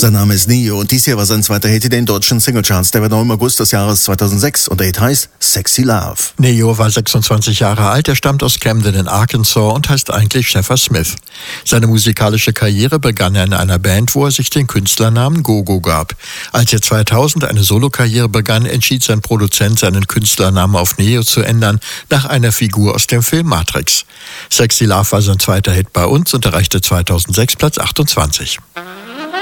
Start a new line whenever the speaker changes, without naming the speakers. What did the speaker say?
Sein Name ist Neo und dies hier war sein zweiter Hit in den deutschen Singlecharts. Der war noch im August des Jahres 2006 und der Hit heißt Sexy Love.
Neo war 26 Jahre alt, er stammt aus Camden in Arkansas und heißt eigentlich Sheffer Smith. Seine musikalische Karriere begann er in einer Band, wo er sich den Künstlernamen Gogo gab. Als er 2000 eine Solokarriere begann, entschied sein Produzent, seinen Künstlernamen auf Neo zu ändern, nach einer Figur aus dem Film Matrix. Sexy Love war sein zweiter Hit bei uns und erreichte 2006 Platz 28.